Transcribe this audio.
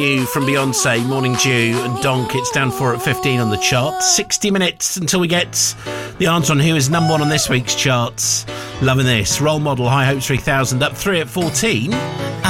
New from Beyonce, Morning Dew and Donk. It's down 4 at 15 on the chart. 60 minutes until we get the answer on who is number one on this week's charts. Loving this. Role Model, High Hopes 3000, up 3 at 14.